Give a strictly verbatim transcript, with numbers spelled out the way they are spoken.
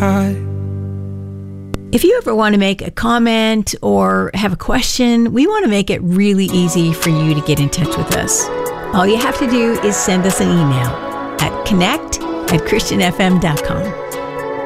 high. If you ever want to make a comment or have a question, we want to make it really easy for you to get in touch with us. All you have to do is send us an email at connect at christian f m dot com.